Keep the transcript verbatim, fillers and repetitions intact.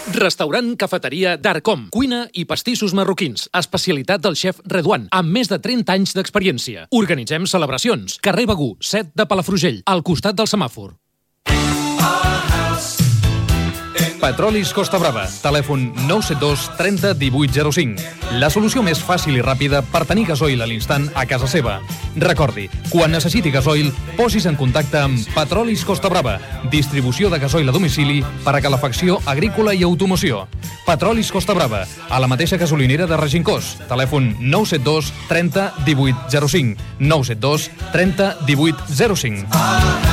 Restaurant Cafeteria Darcom. Cuina i pastissos marroquins. Especialitat del xef Redouan, amb més de trenta anys d'experiència. Organitzem celebracions. Carrer Begú, set de Palafrugell, al costat del semàfor. Petrolis Costa Brava. Telèfon nou set dos trenta divuit zero cinc. La solució més fàcil i ràpida per tenir gasoil a l'instant a casa seva. Recordi, quan necessiti gasoil, posis en contacte amb Petrolis Costa Brava. Distribució de gasoil a domicili per a calefacció agrícola i automoció. Petrolis Costa Brava, a la mateixa gasolinera de Regincós. Telèfon nou set dos trenta divuit zero cinc. nou set dos trenta divuit zero cinc.